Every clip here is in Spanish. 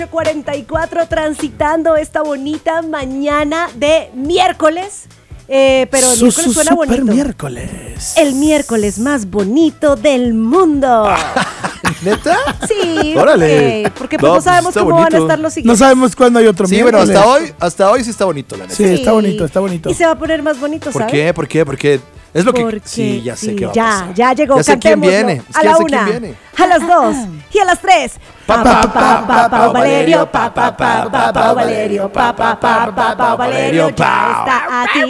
44 transitando esta bonita mañana de miércoles. Pero el miércoles suena bonito. Super miércoles. El miércoles más bonito del mundo. ¿Neta? Sí. Órale. Porque pues no sabemos cómo bonito. van a estar los No siguientes. sabemos cuándo hay otro Sí, miércoles. pero hasta hoy sí está bonito, la neta. Sí, está bonito, está bonito. Y se va a poner más bonito, ¿Por ¿sabes? qué? ¿Por qué? Porque es lo que... Porque Sí, ya sé qué va a ya, pasar. ya llegó, Ya sé quién cantémoslo. viene. Es A que la ya sé quién 1, viene. a las 2 y a las 3. Valerio, Valerio, Valerio, ya está aquí.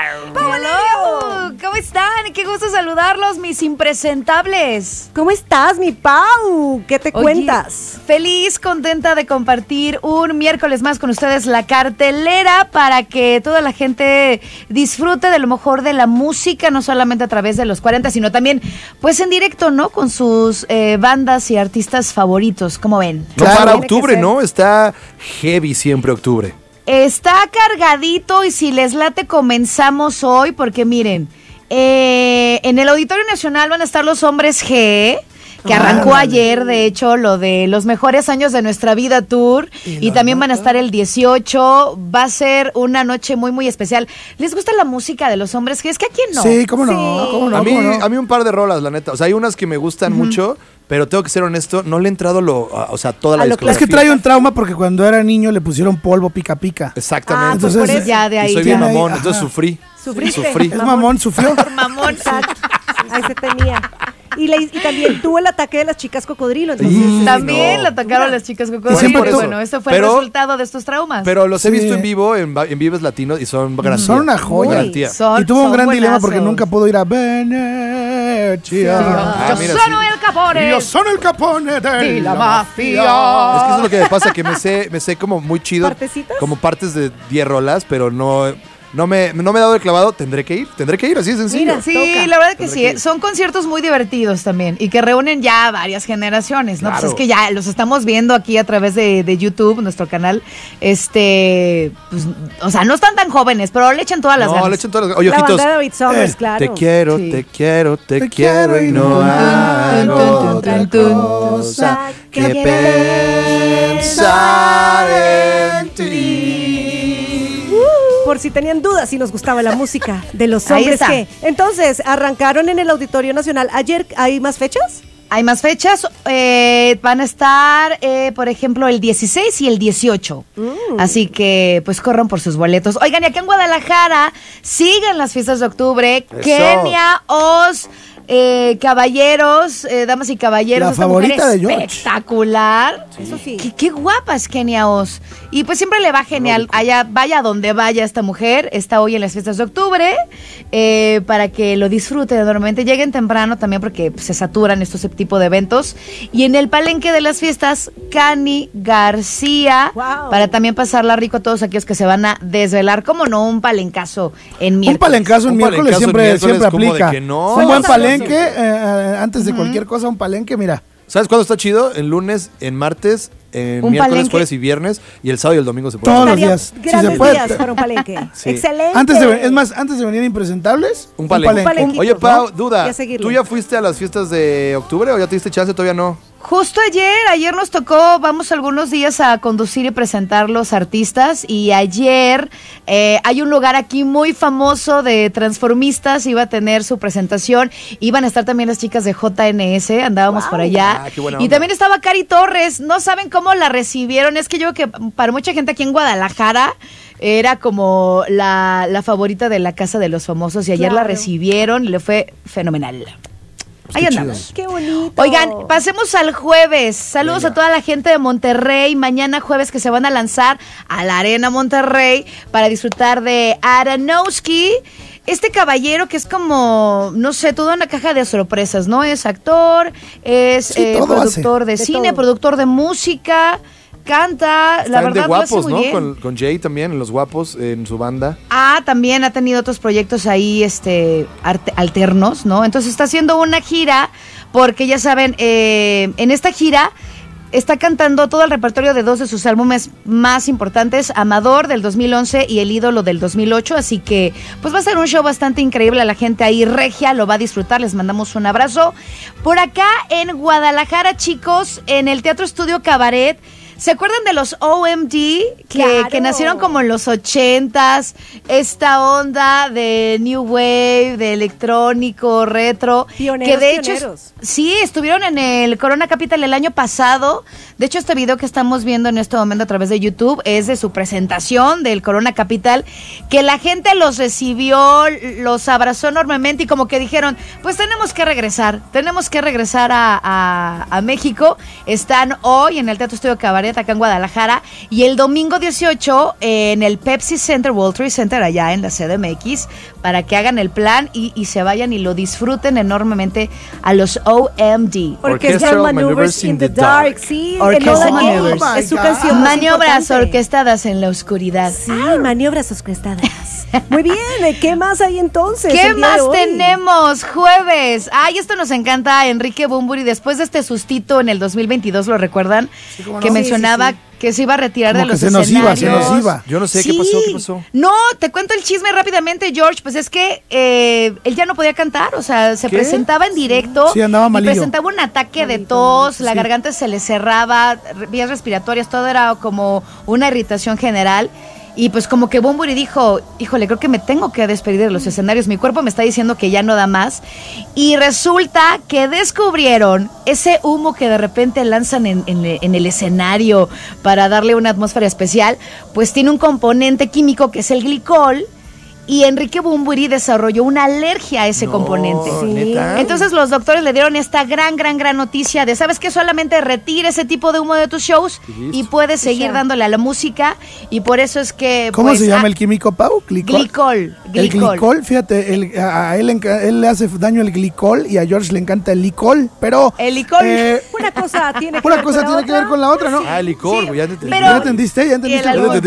¡Hello! ¿Cómo están? Qué gusto saludarlos, mis impresentables. ¿Cómo estás, mi Pau? ¿Qué te Oye, cuentas? Feliz, contenta de compartir un miércoles más con ustedes la cartelera para que toda la gente disfrute de lo mejor de la música, no solamente a través de los 40, sino también pues en directo, ¿no? Con sus bandas y artistas favoritos, ¿cómo ven? No, Claro. para Tiene que octubre, ser. ¿no? Está heavy siempre octubre. Está cargadito y si les late comenzamos hoy porque miren, en el Auditorio Nacional van a estar los Hombres G, que arrancó ayer, de hecho, lo de los mejores años de nuestra vida tour, y también van a estar el 18, va a ser una noche muy muy especial. ¿Les gusta la música de los Hombres G? Es que a quién no. Sí, cómo no, Sí. cómo no, A mí, cómo no. a mí un par de rolas, la neta. O sea, hay unas que me gustan mucho, pero tengo que ser honesto, no le he entrado toda la A lo discografía. Es que trae un trauma porque cuando era niño le pusieron polvo pica pica. Exactamente. Ah, pues por Entonces, eso. Ya de y ahí. soy ya. bien mamón, Ajá. entonces sufrí. ¿Sufriste? Sufrí. Es mamón, sufrió. Por mamón. Exacto. Ahí se tenía. Y también tuvo el ataque de las chicas cocodrilo. Entonces, Sí. También no. la atacaron las chicas cocodrilo. siempre Pero tú- bueno, eso fue pero- el resultado de estos traumas. Pero los he Sí. visto en vivo, en Vives Latinos, y son garantía. Son una joya. Garantía. Son- Y tuvo un son gran dilema buenazos. porque nunca pudo ir a Venecia. Ah, Yo mira, soy sí. el Capone. Yo soy el capone de Y la Es mafia. que eso es lo que me pasa, que me sé como muy chido. ¿Partecitas? Como partes de 10 rolas, pero no me he dado el clavado. Tendré que ir, así de sencillo. Mira, Sí, toca. la verdad que Tendré sí, que ir. son conciertos muy divertidos también y que reúnen ya varias generaciones, ¿no? Claro. Pues es que ya los estamos viendo aquí a través de YouTube, nuestro canal, pues, o sea, no están tan jóvenes, pero le echan todas las No, ganas. le echen todas las... Oye, la ojitos, banda de David Summers, claro. te quiero, Sí. te quiero, te Te quiero quiero y no hago tun, otra tun, tun, cosa que que pensar en ti. Por si tenían dudas si nos gustaba la música de los Ahí hombres está. que. Entonces, arrancaron en el Auditorio Nacional. ¿Ayer hay más fechas? Hay más fechas, van a estar, por ejemplo, el 16 y el 18. Así que, pues, corran por sus boletos. Oigan, y aquí en Guadalajara siguen las fiestas de octubre. Eso. Kenia Oz, caballeros, damas y caballeros. La esta mujer favorita de George. espectacular. Eso sí. Qué guapa es Kenia Oz. Y pues siempre le va genial. Allá, vaya donde vaya esta mujer. Está hoy en las fiestas de octubre. Para que lo disfruten enormemente. Lleguen temprano también porque pues, se saturan estos tipo de eventos. Y en el palenque de las fiestas, Cani García. Wow. Para también pasarla rico a todos aquellos que se van a desvelar. Como no, un palencazo en miércoles. Un palencazo en Un miércoles palencazo en siempre, miércoles, siempre ¿cómo de aplica. que no? Un buen Sabroso. palenque, antes de cualquier cosa, un palenque, mira. ¿Sabes cuándo está chido? En lunes, en martes, en Un miércoles, palenque. jueves y viernes. Y el sábado y el domingo se puede. Todos los Estaría días. Si Grandes se puede. días para un palenque. Sí. Excelente. Antes de venir Impresentables, Un palenque. palenquito, Oye, Pau, ¿no? duda. Ya seguirle. ¿Tú ya fuiste a las fiestas de octubre o ya te diste chance? Todavía no. Justo ayer nos tocó, vamos algunos días a conducir y presentar los artistas y ayer hay un lugar aquí muy famoso de transformistas, iba a tener su presentación, iban a estar también las chicas de JNS, andábamos por allá Ah, qué buena y onda. también estaba Cari Torres, no saben cómo la recibieron, es que yo creo que para mucha gente aquí en Guadalajara era como la favorita de la Casa de los Famosos y ayer la Claro. recibieron y le fue fenomenal. Ahí qué andamos. Qué bonito. Oigan, pasemos al jueves. Saludos a toda la gente de Monterrey. Mañana jueves que se van a lanzar a la Arena Monterrey para disfrutar de Aronofsky. Este caballero que es como, no sé, toda una caja de sorpresas, ¿no? Es actor, es Sí, todo productor de De cine, todo. productor de música, canta, la Están verdad de lo hace guapos, muy ¿no? bien. Con Jay también, Los Guapos, en su banda. También ha tenido otros proyectos ahí, alternos, ¿no? Entonces está haciendo una gira, porque ya saben, en esta gira está cantando todo el repertorio de dos de sus álbumes más importantes, Amador del 2011 y El Ídolo del 2008, así que pues va a ser un show bastante increíble, la gente ahí regia lo va a disfrutar, les mandamos un abrazo. Por acá en Guadalajara, chicos, en el Teatro Estudio Cabaret, ¿Se acuerdan de los OMD Claro. que nacieron como en los 80s? Esta onda de New Wave, de electrónico, retro. Pioneros, que de hecho, pioneros. sí, estuvieron en el Corona Capital el año pasado. De hecho, este video que estamos viendo en este momento a través de YouTube es de su presentación del Corona Capital, que la gente los recibió, los abrazó enormemente y como que dijeron, pues tenemos que regresar a México. Están hoy en el Teatro Estudio Cabaret acá en Guadalajara y el domingo 18 en el Pepsi Center, World Trade Center allá en la CDMX, para que hagan el plan y se vayan y lo disfruten enormemente a los OMD. Orchestral Maneuvers in the Dark. Sí, Orchestral Enola Gay. Maneuvers. Es su canción más Maniobras importante. orquestadas en la oscuridad. Sí, maniobras orquestadas. Muy bien, ¿qué más hay entonces? ¿Qué el día más de hoy? tenemos? Jueves. Ay, esto nos encanta, Enrique Bunbury. Después de este sustito en el 2022, ¿lo recuerdan? Sí, cómo no. Que Sí, mencionaba que se iba a retirar Como de los que se nos iba, se escenarios. nos iba. Yo no sé, Sí. ¿qué pasó? No, te cuento el chisme rápidamente, George. Pues es que él ya no podía cantar, o sea, se ¿Qué? presentaba en directo Sí, andaba y malillo. presentaba un ataque de Malito, tos, la sí. garganta se le cerraba, vías respiratorias, todo era como una irritación general. Y pues como que Bunbury dijo, híjole, creo que me tengo que despedir de los escenarios, mi cuerpo me está diciendo que ya no da más. Y resulta que descubrieron ese humo que de repente lanzan en el escenario para darle una atmósfera especial, pues tiene un componente químico que es el glicol. Y Enrique Bunbury desarrolló una alergia a ese componente. Sí. ¿Neta? Entonces los doctores le dieron esta gran noticia de, ¿sabes qué? Solamente retira ese tipo de humo de tus shows Y listo. y puedes seguir ya. dándole a la música. Y por eso es que... ¿Cómo pues, se llama el químico, Pau? Glicol. El glicol, fíjate, a él le hace daño el glicol y a George le encanta el licol, pero... El licol. Una cosa tiene que Una ver cosa con la tiene que otra. ver con la otra, ¿no? Ah, licor, güey, ya te entendí. pero- ¿Ya entendiste? ¿Ya Y entendiste? el alcohol,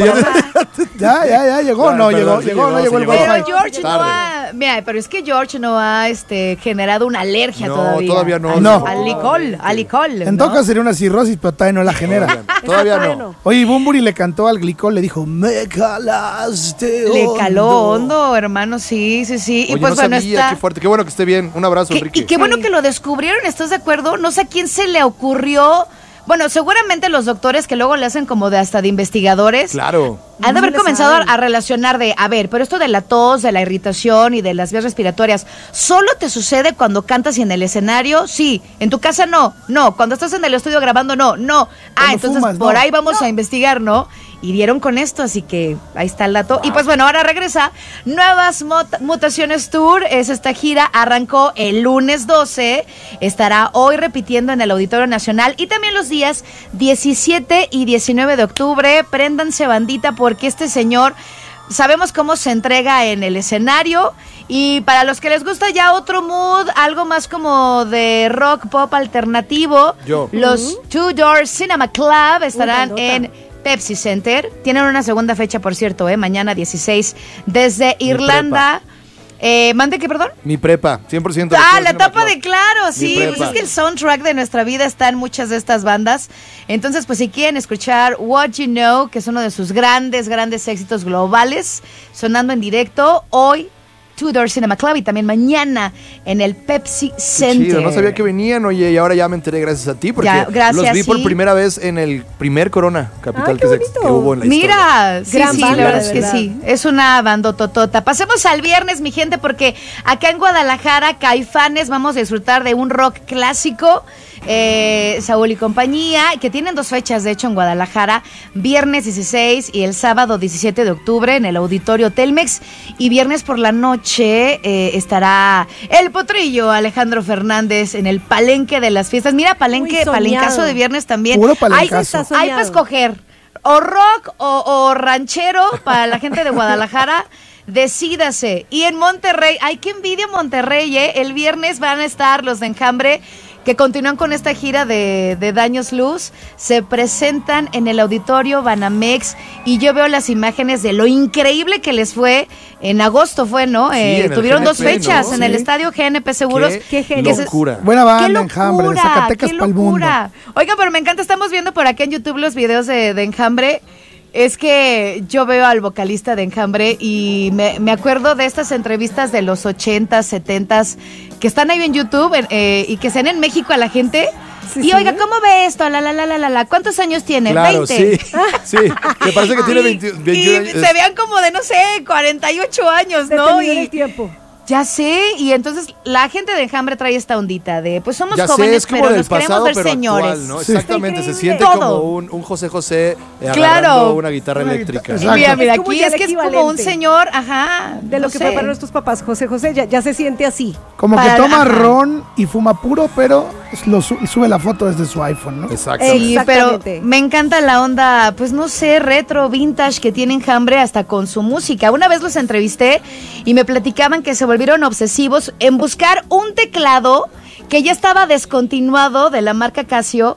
Ya llegó, Ya, no perdón, llegó, sí no llegó el llegó. Pero wifi. George no Tarde. ha... Mira, pero es que George no ha generado una alergia No, todavía. todavía no. No. Al licol. En ¿no? todo caso sería una cirrosis, pero todavía no la genera. Todavía Todavía no. no. Oye, Bunbury le cantó al glicol, le dijo, me calaste Le caló hondo. hondo, hermano, sí. Y Oye, pues no bueno, sabía, está... qué fuerte. Qué bueno que esté bien. Un abrazo, Enrique. Y qué bueno Sí. que lo descubrieron, ¿estás de acuerdo? No sé a quién se le ocurrió. Bueno, seguramente los doctores que luego le hacen como de hasta de investigadores. Claro. Han de haber No le comenzado saben. a relacionar de, a ver, pero esto de la tos, de la irritación y de las vías respiratorias, ¿solo te sucede cuando cantas y en el escenario? Sí. ¿En tu casa no? No. ¿Cuando estás en el estudio grabando? No. Ah, Cuando entonces fumas, por no. ahí vamos a investigar, ¿no? Y dieron con esto, así que ahí está el dato. Y pues bueno, ahora regresa Nuevas Mutaciones Tour. Es esta gira, arrancó el lunes 12, estará hoy repitiendo en el Auditorio Nacional y también los días 17 y 19 de octubre. Préndanse bandita porque este señor... Sabemos cómo se entrega en el escenario y para los que les gusta ya otro mood, algo más como de rock pop alternativo, Yo. los Two Door Cinema Club estarán bandota. en Pepsi Center. Tienen una segunda fecha, por cierto, mañana 16 desde Irlanda. ¿Mande qué, perdón? Mi prepa, 100%. Ah, de la Cinema tapa Club. de Claro, sí. prepa. Pues es que el soundtrack de nuestra vida está en muchas de estas bandas. Entonces, pues si quieren escuchar What You Know, que es uno de sus grandes éxitos globales, sonando en directo hoy, Two Door Cinema Club y también mañana en el Pepsi Qué Center. chido, no sabía que venían, oye, y ahora ya me enteré gracias a ti, porque Ya, gracias, los vi por sí. primera vez en el primer Corona Capital Ay, qué que bonito. hubo en la historia. Mira, sí, Gran sí, banda, la verdad de es que verdad. sí. Es una bandototota. Pasemos al viernes, mi gente, porque acá en Guadalajara, Caifanes, vamos a disfrutar de un rock clásico. Saúl y compañía, que tienen 2 fechas, de hecho, en Guadalajara, viernes 16 y el sábado 17 de octubre en el Auditorio Telmex. Y viernes por la noche estará el potrillo Alejandro Fernández en el Palenque de las Fiestas. Mira, Palenque, Muy soñado. Palencazo de viernes también. Puro Hay- palencazo. Está hay para soñado. escoger o rock o ranchero para la gente de Guadalajara. Decídase. Y en Monterrey, ay, qué envidia Monterrey, ¿eh? El viernes van a estar los de Enjambre, que continúan con esta gira de Daños Luz. Se presentan en el Auditorio Banamex y yo veo las imágenes de lo increíble que les fue. En agosto fue, ¿no? Sí, en el Tuvieron 2 GNP, fechas ¿no? en el Sí. Estadio GNP Seguros. Qué Qué genio. locura. Buena ¡Qué banda, locura! Enjambre, de Zacatecas ¡Qué para el mundo. locura! Oiga, pero me encanta, estamos viendo por acá en YouTube los videos de Enjambre. Es que yo veo al vocalista de Enjambre y me acuerdo de estas entrevistas de los 80s, 70s que están ahí en YouTube y que se ven en México a la gente. Sí, y oiga, ¿cómo ve esto? ¿Cuántos años tiene? Claro, 20. Sí. Me parece que tiene 21 años. Se vean como de, no sé, 48 años, ¿no? Y el tiempo. Ya sé, y entonces la gente de Enjambre trae esta ondita de, pues somos ya jóvenes, sé, pero nos pasado, queremos ver señores. Actual, ¿no? Exactamente, se siente todo. como un José José agarrando una guitarra eléctrica. Mira, aquí es que es como un señor, de lo que fue para nuestros papás, José José, ya se siente así. Como que toma ron y fuma puro, pero sube la foto desde su iPhone, ¿no? Exacto. Sí, pero me encanta la onda, pues no sé, retro, vintage que tiene Enjambre hasta con su música. Una vez los entrevisté y me platicaban que se volvieron obsesivos en buscar un teclado que ya estaba descontinuado de la marca Casio,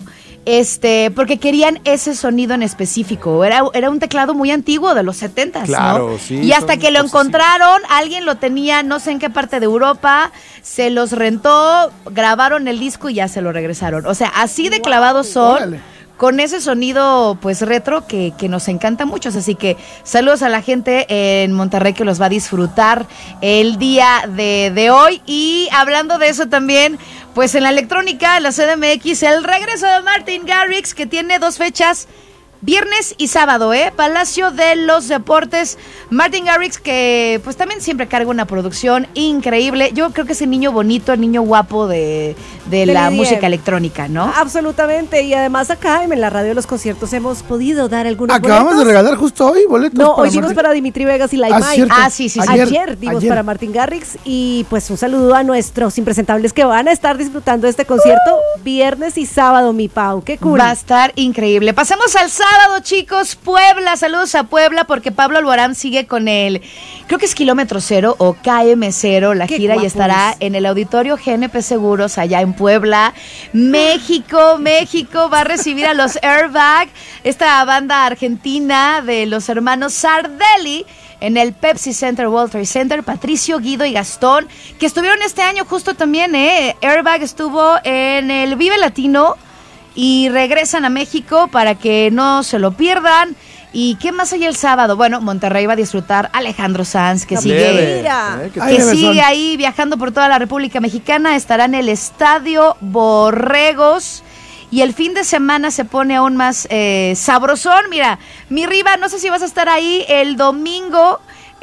porque querían ese sonido en específico. Era un teclado muy antiguo de los 70s, claro, ¿no? Sí, y hasta que lo encontraron, alguien lo tenía no sé en qué parte de Europa, se los rentó, grabaron el disco y ya se lo regresaron. O sea, así de clavados son. Órale. Con ese sonido pues retro que nos encanta mucho. Así que saludos a la gente en Monterrey que los va a disfrutar el día de hoy. Y hablando de eso también, pues en la electrónica, la CDMX, el regreso de Martin Garrix, que tiene 2 fechas, viernes y sábado, Palacio de los Deportes. Martin Garrix, que pues también siempre carga una producción increíble. Yo creo que es el niño bonito, el niño guapo de la música electrónica, ¿no? Absolutamente. Y además acá en la radio de los conciertos hemos podido dar algunos Acabamos boletos. de regalar justo hoy boletos. No, hoy dimos para Dimitri Vegas y Like Mike. Sí. Ayer dimos para Martin Garrix. Y pues un saludo a nuestros impresentables que van a estar disfrutando de este concierto viernes y sábado, mi Pau. Qué cool. Va a estar increíble. Pasamos al sábado, chicos. Puebla, saludos a Puebla, porque Pablo Alborán sigue con creo que es Kilómetro Cero o KM0, la gira, y estará en el Auditorio GNP Seguros allá en Puebla. México va a recibir a los Airbag, esta banda argentina de los hermanos Sardelli, en el Pepsi Center, World Trade Center. Patricio, Guido y Gastón, que estuvieron este año justo también, Airbag estuvo en el Vive Latino y regresan a México para que no se lo pierdan. ¿Y qué más hay el sábado? Bueno, Monterrey va a disfrutar Alejandro Sanz, que sigue ahí viajando por toda la República Mexicana. Estará en el Estadio Borregos. Y el fin de semana se pone aún más sabrosón. Mira, mi Riva, no sé si vas a estar ahí el domingo.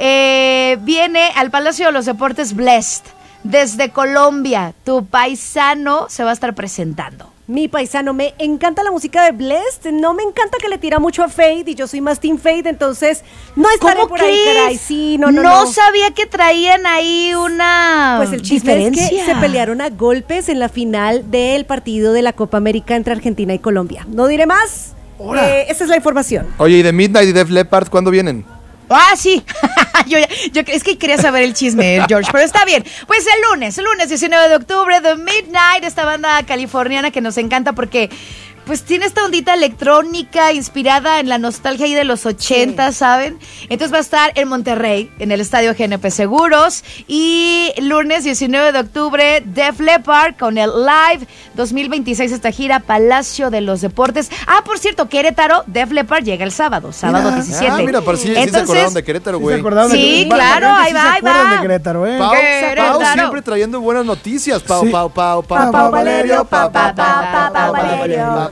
Viene al Palacio de los Deportes Blessed. Desde Colombia, tu paisano se va a estar presentando. Mi paisano, me encanta la música de Blessed, no me encanta que le tira mucho a Fade y yo soy más Team Fade, entonces no estaré por ahí, caray. Sí, no sabía que traían ahí una pues el chisme es que se pelearon a golpes en la final del partido de la Copa América entre Argentina y Colombia. No diré más, esa es la información. Oye, ¿y de Midnight y Def Leppard cuándo vienen? Sí. yo es que quería saber el chisme, George, pero está bien. Pues el lunes 19 de octubre, The Midnight, esta banda californiana que nos encanta porque pues tiene esta ondita electrónica inspirada en la nostalgia ahí de los 80, ¿saben? Entonces va a estar en Monterrey, en el Estadio GNP Seguros. Y lunes 19 de octubre, Def Leppard con el Live 2026, esta gira Palacio de los Deportes. Por cierto, Querétaro, Def Leppard llega el sábado 17. Mira, pero sí se acordaron de Querétaro, güey. Sí, claro, ahí va. De Querétaro, Pau siempre trayendo buenas noticias. Pau Valerio, Pau Valerio.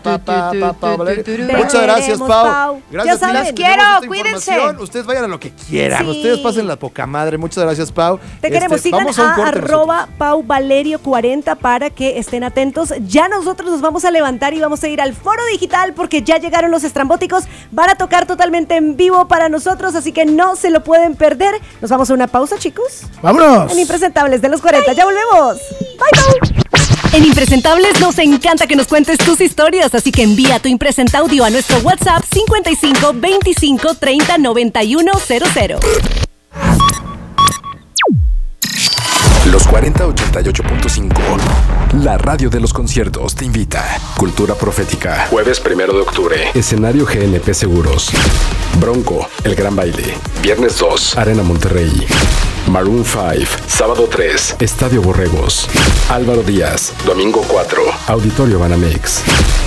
Muchas gracias, Pau. Gracias, los quiero, cuídense. Ustedes vayan a lo que quieran. Ustedes pasen la poca madre. Muchas gracias, Pau. Te queremos. Sigan a @PauValerio40 para que estén atentos. Ya nosotros nos vamos a levantar y vamos a ir al Foro Digital porque ya llegaron los Estrambóticos. Van a tocar totalmente en vivo para nosotros, así que no se lo pueden perder. Nos vamos a una pausa, chicos. ¡Vámonos! En Impresentables de los 40. Ya volvemos. Bye, Pau. En Impresentables nos encanta que nos cuentes tus historias, así que envía tu impresenta audio a nuestro WhatsApp 55 25 30 91 00. Los 4088.5, la radio de los conciertos, te invita. Cultura Profética, jueves 1 de octubre, escenario GNP Seguros. Bronco, El Gran Baile, viernes 2, Arena Monterrey. Maroon 5, sábado 3, Estadio Borregos. Álvaro Díaz, domingo 4, Auditorio Banamex.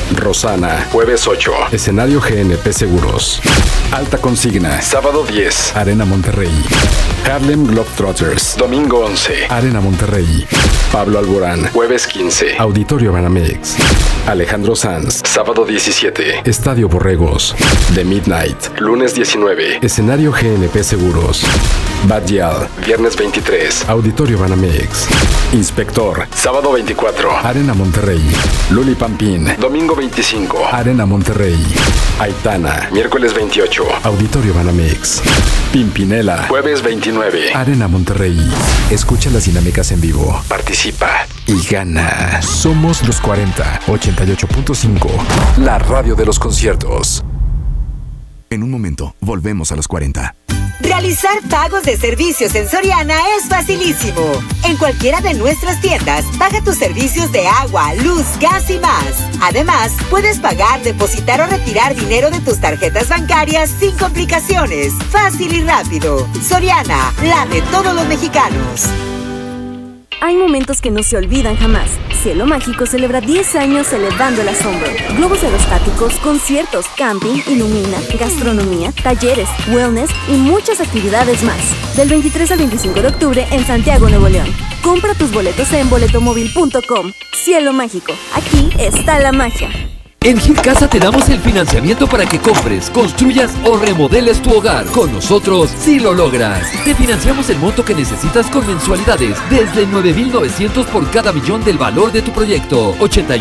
Rosana, jueves 8, escenario GNP Seguros. Alta Consigna, sábado 10, Arena Monterrey. Harlem Globetrotters, domingo 11, Arena Monterrey. Pablo Alborán, jueves 15, Auditorio Banamex. Alejandro Sanz, sábado 17, Estadio Borregos. The Midnight, lunes 19, escenario GNP Seguros. Bad Gyal, viernes 23, Auditorio Banamex. Inspector, sábado 24, Arena Monterrey. Luli Pampín, domingo 25, Arena Monterrey. Aitana, miércoles 28, Auditorio Banamex. Pimpinela, jueves 29, Arena Monterrey. Escucha las dinámicas en vivo, participa y gana. Somos los 40, 88.5, la radio de los conciertos. En un momento, volvemos a los 40. Realizar pagos de servicios en Soriana es facilísimo. En cualquiera de nuestras tiendas, paga tus servicios de agua, luz, gas y más. Además, puedes pagar, depositar o retirar dinero de tus tarjetas bancarias sin complicaciones. Fácil y rápido. Soriana, la de todos los mexicanos. Hay momentos que no se olvidan jamás. Cielo Mágico celebra 10 años elevando el asombro. Globos aerostáticos, conciertos, camping, ilumina, gastronomía, talleres, wellness y muchas actividades más. Del 23 al 25 de octubre en Santiago, Nuevo León. Compra tus boletos en boletomóvil.com. Cielo Mágico, aquí está la magia. En Gil Casa te damos el financiamiento para que compres, construyas o remodeles tu hogar. Con nosotros, sí lo logras. Te financiamos el monto que necesitas con mensualidades desde 9,900 por cada millón del valor de tu proyecto.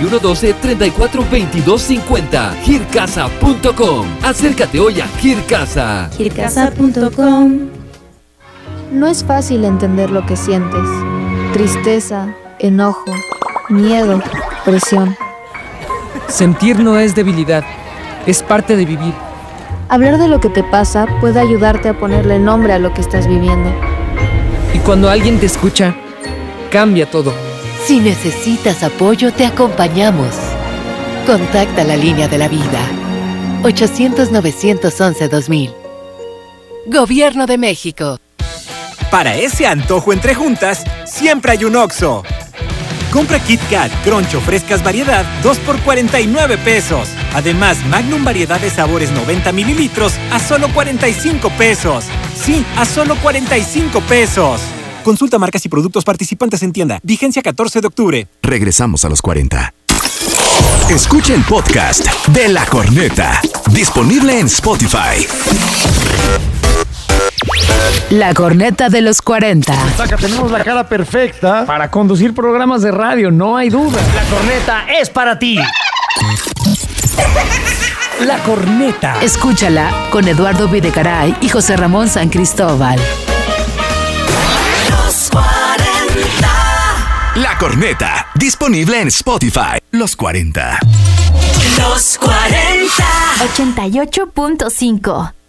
8112-342250. Gilcasa.com. Acércate hoy a Gil Casa. Gilcasa.com. No es fácil entender lo que sientes. Tristeza, enojo, miedo, presión. Sentir no es debilidad, es parte de vivir. Hablar de lo que te pasa puede ayudarte a ponerle nombre a lo que estás viviendo. Y cuando alguien te escucha, cambia todo. Si necesitas apoyo, te acompañamos. Contacta la línea de la vida. 800-911-2000. Gobierno de México. Para ese antojo entre juntas, siempre hay un Oxxo. Compra Kit Kat, Crunch o frescas variedad, 2 por 49 pesos. Además, Magnum variedad de sabores 90 mililitros a solo 45 pesos. Sí, a solo 45 pesos. Consulta marcas y productos participantes en tienda. Vigencia 14 de octubre. Regresamos a los 40. Escucha el podcast de La Corneta. Disponible en Spotify. La corneta de los 40. Saca, tenemos la cara perfecta para conducir programas de radio, no hay duda. La corneta es para ti. La corneta. Escúchala con Eduardo Videgaray y José Ramón San Cristóbal. Los 40. La corneta. Disponible en Spotify. Los 40. Los 40. 88.5.